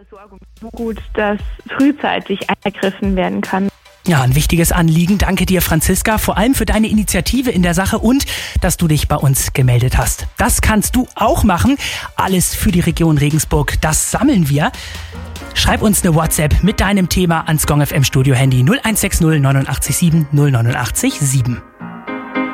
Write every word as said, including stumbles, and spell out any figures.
Versorgung so gut, dass frühzeitig eingegriffen werden kann. Ja, ein wichtiges Anliegen. Danke dir, Franziska, vor allem für deine Initiative in der Sache und dass du dich bei uns gemeldet hast. Das kannst du auch machen. Alles für die Region Regensburg, das sammeln wir. Schreib uns eine WhatsApp mit deinem Thema ans Gong F M Studio Handy null eins sechs null neun acht sieben null neun acht sieben.